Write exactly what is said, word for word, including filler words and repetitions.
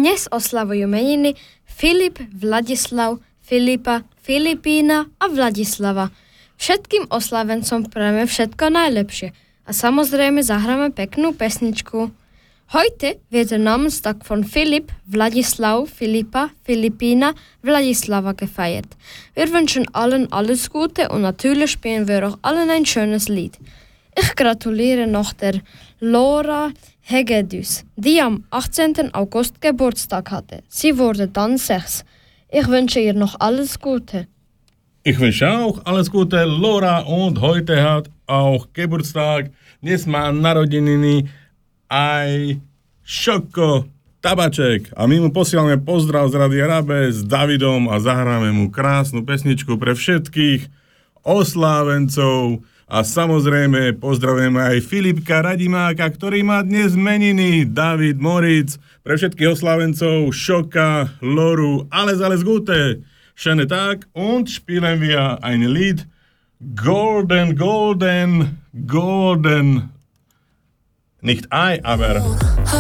Dnes oslavujú meniny Filip, Vladislav, Filipa, Filipína a Vladislava. Všetkým oslavencom prajeme všetko najlepšie a samozrejme zahráme peknú pesničku. Heute wird der Namenstag von Philipp, Vladislav, Filipa, Filipina, Vladislava gefeiert. Wir wünschen allen alles Gute und natürlich spielen wir auch allen ein schönes Lied. Ich gratuliere noch der Laura Hegedus, die am achtzehnten August Geburtstag hatte. Sie wurde dann sechs. Ich wünsche ihr noch alles Gute. Ich wünsche auch alles Gute, Laura, und heute hat auch Geburtstag. Dnes má narodeniny aj Šoko Tabaček. A my mu posielame pozdrav z Rádia Rabe s Davidom a zahráme mu krásnu pesničku pre všetkých oslávencov. A samozrejme pozdravujeme aj Filipka Radimáka, ktorý má dnes meniny, David, Moritz, pre všetkých oslávencov, Šoka, Loru, alles, alles Gute. Schönen Tag und spielen wir ein Lied Golden, Golden, Golden. Nicht I, aber